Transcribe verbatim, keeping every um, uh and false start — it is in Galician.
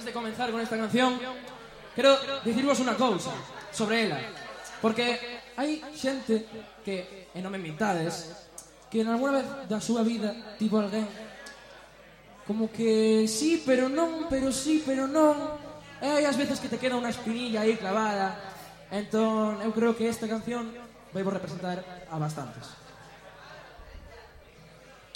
antes de comenzar con esta canción, quero dicirvos unha cousa sobre ela. Porque hai xente que, e non me mintades, que en alguna vez da súa vida tivo alguén como que sí, pero non, pero sí, pero non. E hai as veces que te queda unha espinilla aí clavada. Entón, eu creo que esta canción vai vos representar a bastantes.